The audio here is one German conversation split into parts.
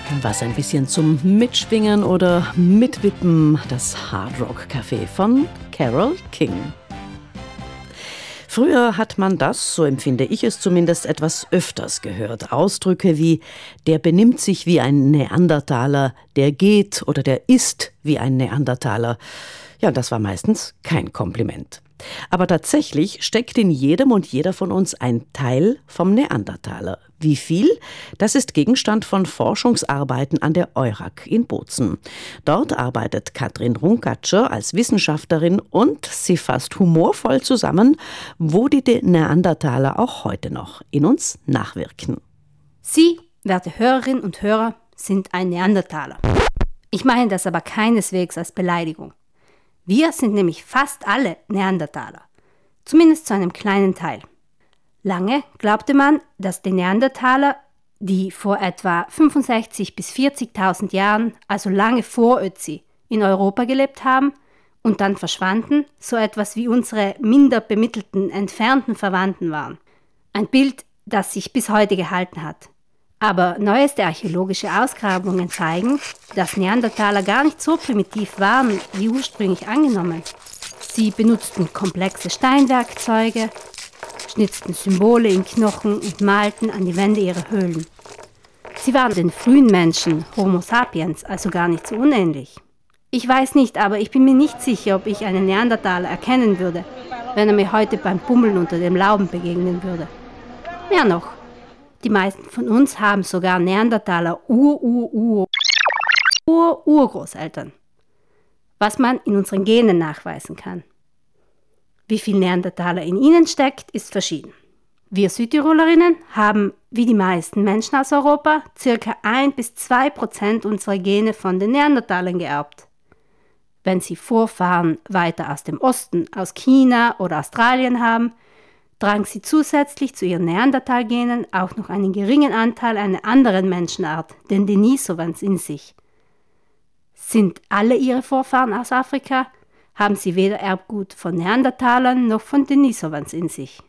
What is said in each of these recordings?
Was ein bisschen zum Mitschwingen oder Mitwippen, das Hard Rock Café von Carole King. Früher hat man das, so empfinde ich es zumindest, etwas öfters gehört. Ausdrücke wie, der benimmt sich wie ein Neandertaler, der geht oder der ist wie ein Neandertaler. Ja, das war meistens kein Kompliment. Aber tatsächlich steckt in jedem und jeder von uns ein Teil vom Neandertaler. Wie viel? Das ist Gegenstand von Forschungsarbeiten an der EURAC in Bozen. Dort arbeitet Katrin Runkatscher als Wissenschaftlerin und sie fasst humorvoll zusammen, wo die Neandertaler auch heute noch in uns nachwirken. Sie, werte Hörerinnen und Hörer, sind ein Neandertaler. Ich meine das aber keineswegs als Beleidigung. Wir sind nämlich fast alle Neandertaler, zumindest zu einem kleinen Teil. Lange glaubte man, dass die Neandertaler, die vor etwa 65.000 bis 40.000 Jahren, also lange vor Ötzi, in Europa gelebt haben und dann verschwanden, so etwas wie unsere minder bemittelten, entfernten Verwandten waren. Ein Bild, das sich bis heute gehalten hat. Aber neueste archäologische Ausgrabungen zeigen, dass Neandertaler gar nicht so primitiv waren, wie ursprünglich angenommen. Sie benutzten komplexe Steinwerkzeuge, schnitzten Symbole in Knochen und malten an die Wände ihrer Höhlen. Sie waren den frühen Menschen, Homo sapiens, also gar nicht so unähnlich. Ich weiß nicht, aber ich bin mir nicht sicher, ob ich einen Neandertaler erkennen würde, wenn er mir heute beim Bummeln unter dem Lauben begegnen würde. Mehr noch. Die meisten von uns haben sogar Neandertaler Urgroßeltern, was man in unseren Genen nachweisen kann. Wie viel Neandertaler in ihnen steckt, ist verschieden. Wir Südtirolerinnen haben, wie die meisten Menschen aus Europa, ca. 1-2% unserer Gene von den Neandertalern geerbt. Wenn sie Vorfahren weiter aus dem Osten, aus China oder Australien haben, tragen sie zusätzlich zu ihren Neandertal-Genen auch noch einen geringen Anteil einer anderen Menschenart, den Denisovans, in sich. Sind alle ihre Vorfahren aus Afrika, haben sie weder Erbgut von Neandertalern noch von Denisovans in sich.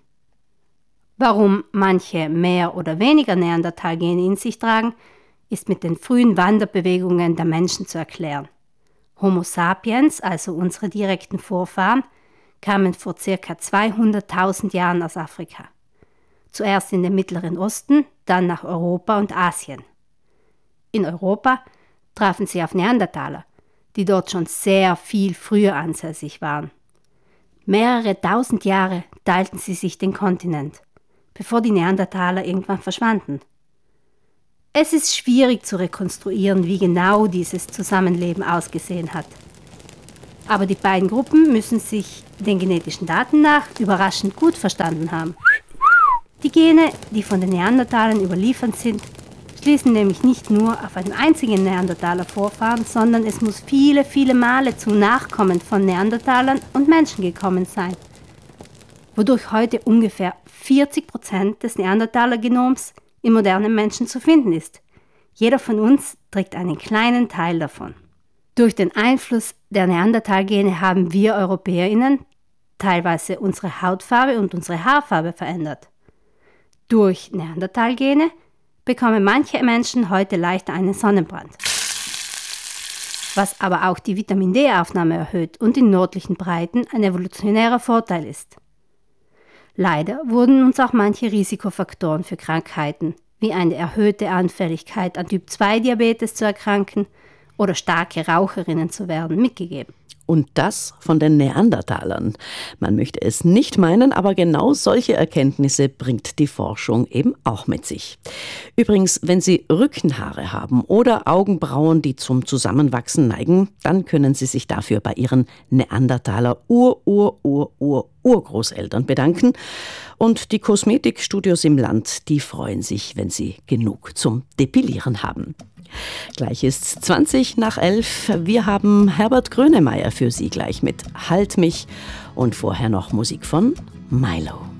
Warum manche mehr oder weniger Neandertal-Gene in sich tragen, ist mit den frühen Wanderbewegungen der Menschen zu erklären. Homo sapiens, also unsere direkten Vorfahren, kamen vor ca. 200.000 Jahren aus Afrika. Zuerst in den Mittleren Osten, dann nach Europa und Asien. In Europa trafen sie auf Neandertaler, die dort schon sehr viel früher ansässig waren. Mehrere tausend Jahre teilten sie sich den Kontinent, bevor die Neandertaler irgendwann verschwanden. Es ist schwierig zu rekonstruieren, wie genau dieses Zusammenleben ausgesehen hat. Aber die beiden Gruppen müssen sich den genetischen Daten nach überraschend gut verstanden haben. Die Gene, die von den Neandertalern überliefert sind, schließen nämlich nicht nur auf einen einzigen Neandertaler-Vorfahren, sondern es muss viele, viele Male zu Nachkommen von Neandertalern und Menschen gekommen sein, wodurch heute ungefähr 40% des Neandertaler-Genoms im modernen Menschen zu finden ist. Jeder von uns trägt einen kleinen Teil davon. Durch den Einfluss der Neandertal-Gene haben wir EuropäerInnen teilweise unsere Hautfarbe und unsere Haarfarbe verändert. Durch Neandertal-Gene bekommen manche Menschen heute leichter einen Sonnenbrand. Was aber auch die Vitamin D-Aufnahme erhöht und in nördlichen Breiten ein evolutionärer Vorteil ist. Leider wurden uns auch manche Risikofaktoren für Krankheiten, wie eine erhöhte Anfälligkeit an Typ-2-Diabetes zu erkranken oder starke Raucherinnen zu werden, mitgegeben. Und das von den Neandertalern. Man möchte es nicht meinen, aber genau solche Erkenntnisse bringt die Forschung eben auch mit sich. Übrigens, wenn Sie Rückenhaare haben oder Augenbrauen, die zum Zusammenwachsen neigen, dann können Sie sich dafür bei Ihren Neandertaler Urgroßeltern bedanken. Und die Kosmetikstudios im Land, die freuen sich, wenn Sie genug zum Depilieren haben. Gleich ist's 11:20. Wir haben Herbert Grönemeyer für Sie gleich mit Halt mich und vorher noch Musik von Milo.